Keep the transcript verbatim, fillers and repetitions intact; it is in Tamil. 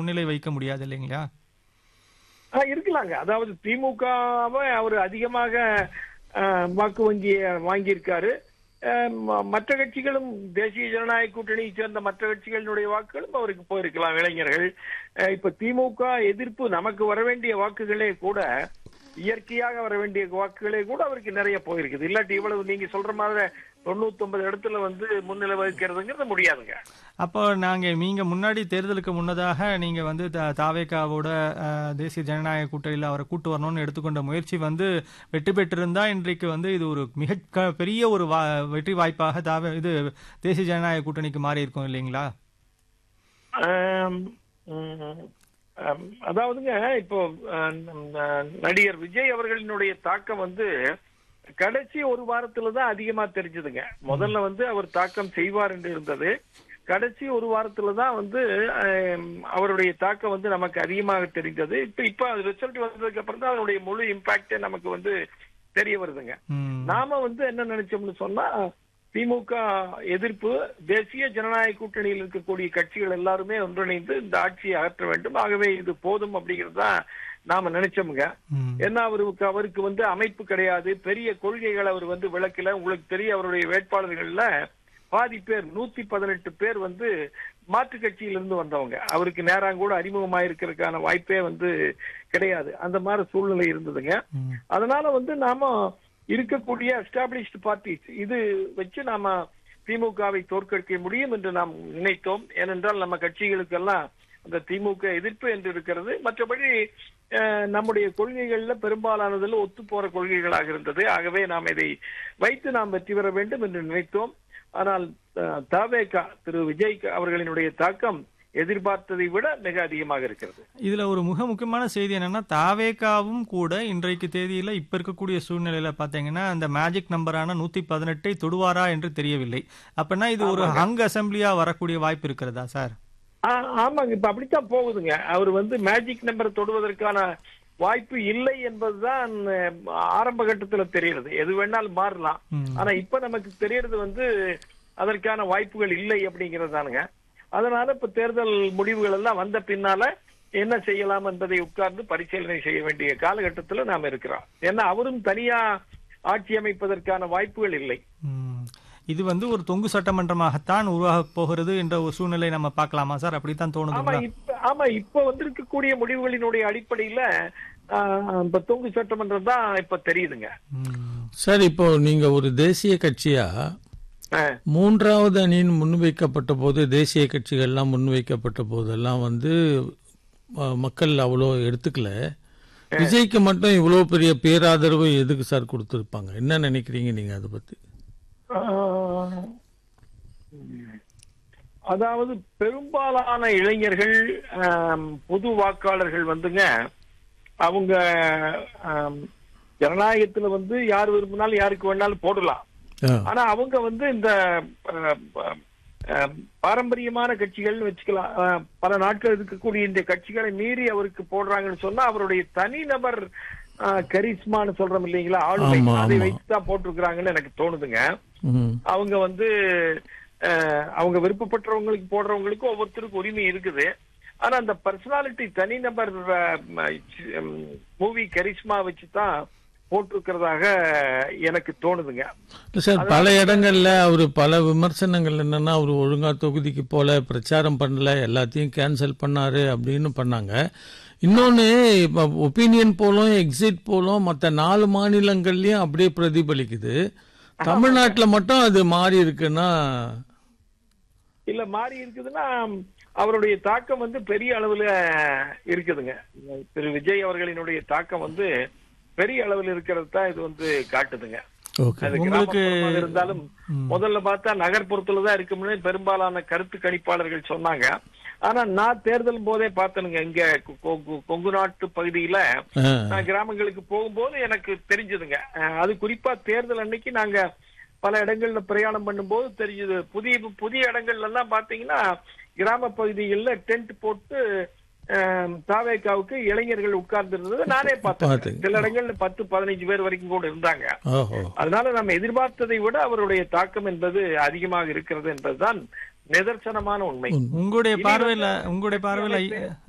முன்னிலை வைக்க முடியாது இல்லைங்களா? ஆஹ் இருக்கலாங்க. அதாவது திமுகவை அவர் அதிகமாக ஆஹ், வாக்கு வங்கியை வாங்கியிருக்காரு. ஆஹ், ம- மற்ற கட்சிகளும் தேசிய ஜனநாயக கூட்டணியை சேர்ந்த மற்ற கட்சிகளினுடைய வாக்குகளும் அவருக்கு போயிருக்கலாம். இளைஞர்கள் ஆஹ், இப்ப திமுக எதிர்ப்பு நமக்கு வர வேண்டிய வாக்குகளே கூட இயற்கையாக வர வேண்டிய வாக்குகளே கூட அவருக்கு நிறைய போயிருக்குது. இல்லாட்டி இவ்வளவு நீங்க சொல்ற மாதிரி தொண்ணூத்தி ஒன்பது இடத்துல வந்து முன்னிலை வகிக்கிறதுங்கிறது முடியாதுங்க. அப்போ நாங்க நீங்க முன்னாடி தேர்தலுக்கு முன்னதாக நீங்க வந்து த- தாவேகாவோட அஹ், தேசிய ஜனநாயக கூட்டணியில் அவரை கூட்டு வரணும்னு எடுத்துக்கொண்ட முயற்சி வந்து வெற்றி பெற்றிருந்தா இன்றைக்கு வந்து இது ஒரு மிக க- பெரிய ஒரு வா வெற்றி வாய்ப்பாக தாவே இது தேசிய ஜனநாயக கூட்டணிக்கு மாறி இருக்கும் இல்லைங்களா? ஆம், ம், ஆம், அதாவதுங்க இப்போ அஹ், நம்ம நடிகர் விஜய் அவர்களினுடைய தாக்கம் வந்து கடைசி ஒரு வாரத்துல தான் அதிகமா தெரிஞ்சதுங்க. முதல்ல வந்து அவர் தாக்கம் செய்வார் என்று இருந்தது. கடைசி ஒரு வாரத்துல தான் வந்து ஆம், அவருடைய தாக்கம் வந்து நமக்கு அதிகமாக தெரிந்தது. இப்ப இப்ப ரிசல்ட் வந்ததுக்கு அப்புறம் தான் அதனுடைய முழு இம்பாக்டே நமக்கு வந்து தெரிய வருதுங்க. ம். நாம வந்து என்ன நினைச்சோம்னு சொன்னா திமுக எதிர்ப்பு தேசிய ஜனநாயக கூட்டணியில் இருக்கக்கூடிய கட்சிகள் எல்லாருமே ஒன்றிணைந்து இந்த ஆட்சியை அகற்ற வேண்டும், ஆகவே இது போதும் அப்படிங்கிறது தான் நாம நினைச்சோமுங்க. ம். ஏன்னா அவருக்கு அவருக்கு வந்து அமைப்பு கிடையாது, பெரிய கொள்கைகளை அவர் வந்து விளக்கல. உங்களுக்கு தெரியும், அவருடைய வேட்பாளர்கள்ல பாதி பேர் நூத்தி பதினெட்டு பேர் வந்து மாற்று கட்சியிலிருந்து வந்தவங்க. அவருக்கு நேராங்கூட அறிமுகமாயிருக்கிறதுக்கான வாய்ப்பே வந்து கிடையாது. அந்த மாதிரி சூழ்நிலை இருந்ததுங்க. ம். அதனால வந்து நாம இருக்கக்கூடிய எஸ்டாப்ளிஷ்டு பார்ட்டிஸ் இது வச்சு நாம திமுகவை தோற்கடிக்க முடியும் என்று நாம் நினைத்தோம். ஏனென்றால் நம்ம கட்சிகளுக்கெல்லாம் அந்த திமுக எதிர்ப்பு என்று இருக்கிறது. மற்றபடி அஹ், நம்முடைய கொள்கைகள்ல பெரும்பாலானதில் ஒத்து போற கொள்கைகளாக இருந்தது. ஆகவே நாம் இதை வைத்து நாம் வெற்றி பெற வேண்டும் என்று நினைத்தோம். ஆனால் அஹ், தவேகா திரு விஜய் அவர்களினுடைய தாக்கம் எதிர்பார்த்ததை விட மிக அதிகமாக இருக்கிறது. இதுல ஒரு மிக முக்கியமான செய்தி என்னன்னா தாவேகாவும் கூட இன்றைக்கு தேதியில இப்ப இருக்கக்கூடிய சூழ்நிலையில பாத்தீங்கன்னா அந்த மேஜிக் நம்பரான நூத்தி பதினெட்டை தொடுவாரா என்று தெரியவில்லை. அப்படின்னா இது ஒரு ஹங் அசம்பிளியா வரக்கூடிய வாய்ப்பு இருக்கிறதா சார்? ஆ- ஆமாங்க, இப்ப அப்படித்தான் போகுதுங்க. அவர் வந்து மேஜிக் நம்பர் தொடுவதற்கான வாய்ப்பு இல்லை என்பதுதான் அஹ், ஆரம்ப கட்டத்துல தெரியுது. எது வேணாலும் மாறலாம். ம். ஆனா இப்ப நமக்கு தெரியறது வந்து அதற்கான வாய்ப்புகள் இல்லை அப்படிங்கிறது தானுங்க. அதனால இப்ப தேர்தல் முடிவுகள் எல்லாம் வந்த பின்னால என்ன செய்யலாம் என்பதை உட்கார்ந்து பரிசீலனை செய்ய வேண்டிய காலகட்டத்துல நாம் இருக்கிறோம். ஏன்னா அவரும் தனியா ஆட்சி அமைப்பதற்கான வாய்ப்புகள் இல்லை. ம். இது வந்து ஒரு தொங்கு சட்டமன்றமாகத்தான் உருவாக போகிறது என்ற ஒரு சூழ்நிலை நம்ம பார்க்கலாமா சார்? அப்படித்தான் ஆமா தோணுதுங்களா? இப்ப ஆமா இப்ப வந்திருக்கக்கூடிய முடிவுகளினுடைய அடிப்படையில ஆஹ், இப்ப தொங்கு சட்டமன்றம் தான் இப்ப தெரியுதுங்க. ம். சார், இப்போ நீங்க ஒரு தேசிய கட்சியா ஆஹ், மூன்றாவது அணியின் முன்வைக்கப்பட்ட போது, தேசிய கட்சிகள்லாம் முன்வைக்கப்பட்ட போதெல்லாம் வந்து அஹ், மக்கள் அவ்வளோ எடுத்துக்கல. விஜய்க்கு மட்டும் இவ்வளோ பெரிய பேராதரவு எதுக்கு சார் கொடுத்துருப்பாங்க? என்ன நினைக்கிறீங்க நீங்க அதை பத்தி? ஆஹ், அதாவது பெரும்பாலான இளைஞர்கள் ஆம், பொது வாக்காளர்கள் வந்துங்க அவங்க ஆம், ஜனநாயகத்துல வந்து யார் விரும்பினாலும் யாருக்கு வேணாலும் போடலாம். ஆ. ஆனா அவங்க வந்து இந்த அஹ், அஹ், பாரம்பரியமான கட்சிகள்னு வச்சுக்கலாம். அஹ், பல நாட்கள் இருக்கக்கூடிய இந்த கட்சிகளை மீறி அவருக்கு போடுறாங்கன்னு சொன்னா அவருடைய தனிநபர் அஹ், கரிஸ்மான்னு சொல்றோம் இல்லைங்களா, ஆளுமை, ஆமா, அதை ஆமா. வைத்துதான் போட்டிருக்கிறாங்கன்னு எனக்கு தோணுதுங்க. ம். அவங்க வந்து அஹ், அவங்க விருப்பப்பட்டவங்களுக்கு போடுறவங்களுக்கு ஒவ்வொருத்தருக்கும் உரிமை இருக்குது. ஆனா அந்த பர்சனாலிட்டி தனிநபர் மூவி கரிஸ்மா வச்சுதான் போட்டிருக்கிறதாக எனக்கு தோணுதுங்க. இல்ல சார், பல இடங்கள்ல அவரு பல விமர்சனங்கள் என்னன்னா, அவரு ஒழுங்கா தொகுதிக்கு போல, பிரச்சாரம் பண்ணல, எல்லாத்தையும் கேன்சல் பண்ணாரு அப்படின்னு பண்ணாங்க. இன்னொன்னு, இப்ப ஒப்பீனியன் போலும் எக்ஸிட் போலும் மற்ற நாலு மாநிலங்கள்லயும் அப்படியே பிரதிபலிக்குது. தமிழ்நாட்டுல மட்டும் அது மாறி இருக்குன்னா? இல்ல மாறி இருக்குதுன்னா அவருடைய தாக்கம் வந்து பெரிய அளவுல இருக்குதுங்க. திரு விஜய் அவர்களினுடைய தாக்கம் வந்து பெரிய அளவில் இருக்கிறது தான் இது வந்து காட்டுதுங்க. ஓகே. அது உங்களுக்கு- கிராமப்புறமாக இருந்தாலும் ம். முதல்ல பார்த்தா நகர்ப்புறத்துல தான் இருக்கும்னு பெரும்பாலான கருத்து கணிப்பாளர்கள் சொன்னாங்க. ஆனா நான் தேர்தல் போதே பார்த்தனுங்க, இங்க கொ- கொ- கொங்கு நாட்டு பகுதியில ஆ. நான் கிராமங்களுக்கு போகும்போது எனக்கு தெரிஞ்சதுங்க. அஹ் அது குறிப்பா தேர்தல் அன்னைக்கு நாங்க பல இடங்கள்ல பிரயாணம் பண்ணும்போது தெரிஞ்சது. புதிய புதிய இடங்கள்ல எல்லாம் பாத்தீங்கன்னா கிராம பகுதிகளில் டென்ட் போட்டு தாவேக்காவுக்கு இளைஞர்கள் உட்கார்ந்து இருந்தது நானே பார்த்தேன். பார்த்தீங்க. சில இடங்கள்ல பத்து பதினைஞ்சு பேர் வரைக்கும் கூட இருந்தாங்க. ஓஹோ. அதனால நம்ம எதிர்பார்த்ததை விட அவருடைய தாக்கம் என்பது அதிகமாக இருக்கிறது என்பதுதான் நிதர்சனமான உண்மை. உங்களுடைய இனி பார்வையில வந்து உங்களுடைய பார்வையில